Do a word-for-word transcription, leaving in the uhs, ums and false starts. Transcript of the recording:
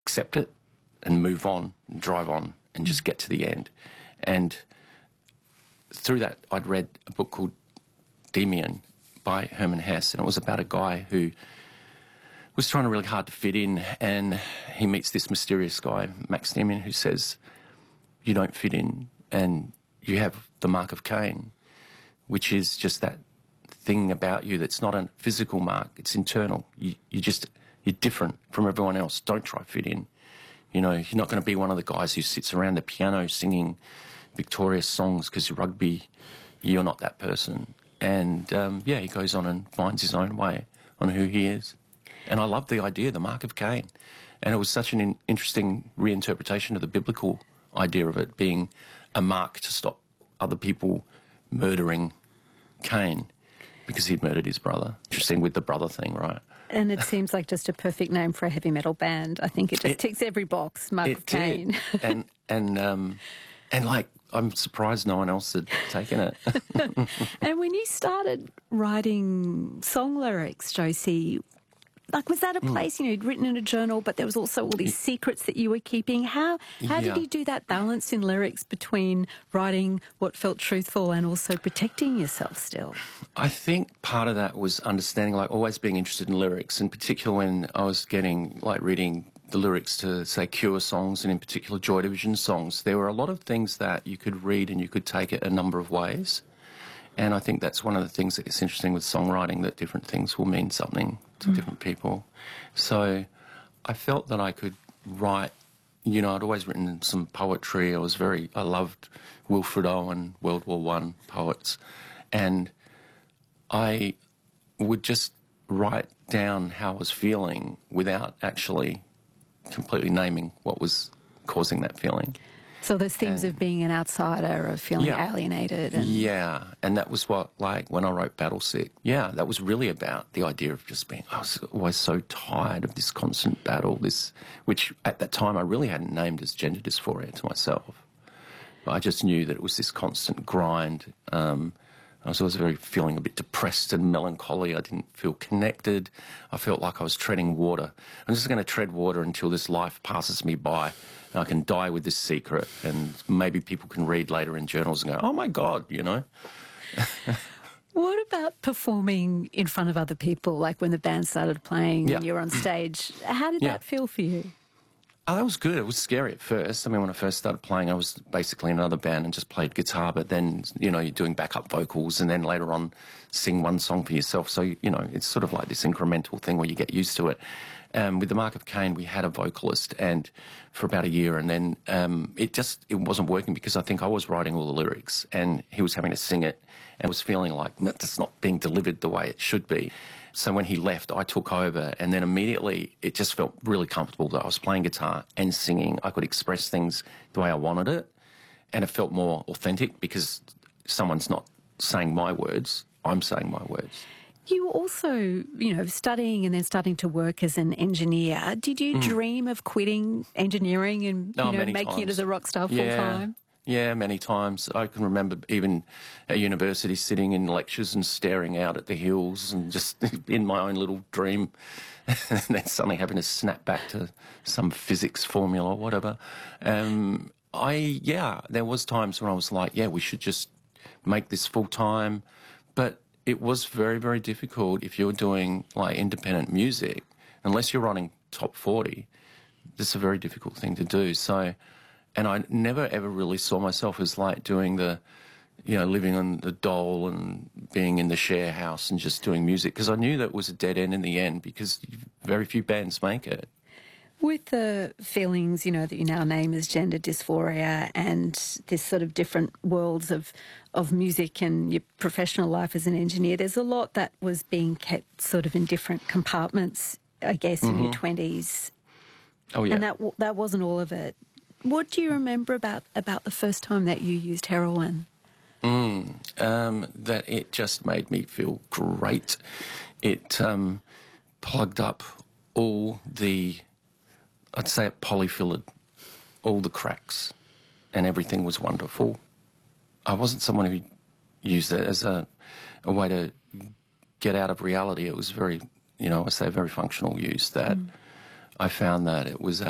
accept it and move on and drive on and just get to the end. And through that, I'd read a book called Demian by Herman Hesse, and it was about a guy who was trying really hard to fit in, and he meets this mysterious guy, Max Demian, who says, you don't fit in and you have the mark of Cain, which is just that thing about you that's not a physical mark, it's internal. You, you just, you're different from everyone else. Don't try to fit in. You know, you're not going to be one of the guys who sits around the piano singing victorious songs because you're rugby. You're not that person. And, um, yeah, he goes on and finds his own way on who he is. And I love the idea, the mark of Cain. And it was such an in interesting reinterpretation of the biblical idea of it being a mark to stop other people murdering Cain because he'd murdered his brother. Interesting with the brother thing, right? And it seems like just a perfect name for a heavy metal band. I think it just it, ticks every box, Mark of Cain. and, and, um, and, like, I'm surprised no one else had taken it. And when you started writing song lyrics, Josie, like, was that a place, you know, you'd written in a journal, but there was also all these secrets that you were keeping? How how yeah. did you do that balance in lyrics between writing what felt truthful and also protecting yourself still? I think part of that was understanding, like, always being interested in lyrics, in particular when I was getting, like, reading the lyrics to, say, Cure songs and in particular Joy Division songs. There were a lot of things that you could read and you could take it a number of ways. And I think that's one of the things that is interesting with songwriting, that different things will mean something to mm. different people. So I felt that I could write, you know, I'd always written some poetry. I was very, I loved Wilfred Owen, World War One poets. And I would just write down how I was feeling without actually completely naming what was causing that feeling. So those themes and, of being an outsider, of feeling yeah, alienated. And... Yeah, and that was what, like, when I wrote Battle Sick, yeah, that was really about the idea of just being, I was always so tired of this constant battle, this, which at that time I really hadn't named as gender dysphoria to myself. But I just knew that it was this constant grind. Um, I was always very feeling a bit depressed and melancholy. I didn't feel connected. I felt like I was treading water. I'm just going to tread water until this life passes me by. And I can die with this secret, and maybe people can read later in journals and go, oh, my God, you know. What about performing in front of other people, like when the band started playing yeah. and you were on stage? How did yeah. that feel for you? Oh, that was good. It was scary at first. I mean, when I first started playing, I was basically in another band and just played guitar, but then, you know, you're doing backup vocals and then later on sing one song for yourself. So, you know, it's sort of like this incremental thing where you get used to it. Um, with the Mark of Cain, we had a vocalist and for about a year, and then um, it just it wasn't working because I think I was writing all the lyrics and he was having to sing it and was feeling like that's not being delivered the way it should be. So when he left, I took over, and then immediately it just felt really comfortable that I was playing guitar and singing. I could express things the way I wanted it, and it felt more authentic because someone's not saying my words, I'm saying my words. You were also, you know, studying and then starting to work as an engineer. Did you mm. dream of quitting engineering and, you oh, know, making times. it as a rock star full yeah. time? Yeah, many times. I can remember even at university sitting in lectures and staring out at the hills and just in my own little dream and then suddenly having to snap back to some physics formula or whatever. Um, I, yeah, there was times when I was like, yeah, we should just make this full time. But it was very, very difficult if you're doing like independent music, unless you're running top forty. This is a very difficult thing to do. So, and I never ever really saw myself as like doing the, you know, living on the dole and being in the share house and just doing music, because I knew that was a dead end in the end because very few bands make it. With the feelings, you know, that you now name as gender dysphoria and this sort of different worlds of, of music and your professional life as an engineer, there's a lot that was being kept sort of in different compartments, I guess, mm-hmm. in your twenties. Oh, yeah. And that that wasn't all of it. What do you remember about, about the first time that you used heroin? Mm, um, that it just made me feel great. It um, plugged up all the... I'd say it polyfilled all the cracks and everything was wonderful. I wasn't someone who used it as a, a way to get out of reality. It was very, you know, I say very functional use that mm. I found that it was a